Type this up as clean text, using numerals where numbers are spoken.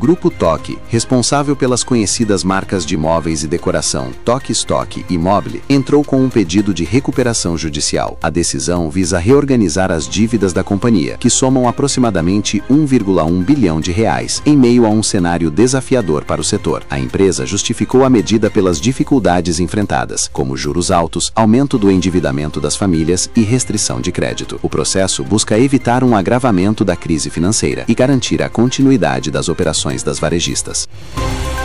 Grupo Toque, responsável pelas conhecidas marcas de móveis e decoração Toque Stock e Mobile, entrou com um pedido de recuperação judicial. A decisão visa reorganizar as dívidas da companhia, que somam aproximadamente 1,1 bilhão de reais, em meio a um cenário desafiador para o setor. A empresa justificou a medida pelas dificuldades enfrentadas, como juros altos, aumento do endividamento das famílias e restrição de crédito. O processo busca evitar um agravamento da crise financeira e garantir a continuidade das operações das varejistas.